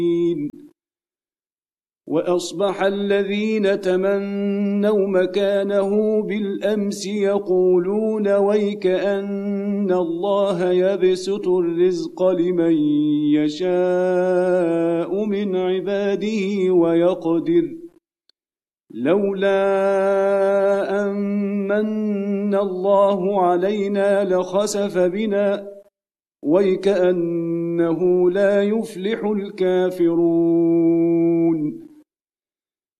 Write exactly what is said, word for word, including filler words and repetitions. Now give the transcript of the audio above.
وأصبح الذين تمنوا مكانه بالأمس يقولون ويك أن الله يبسط الرزق لمن يشاء من عباده ويقدر لولا أن من الله علينا لخسف بنا ويك أنه لا يفلح الكافرون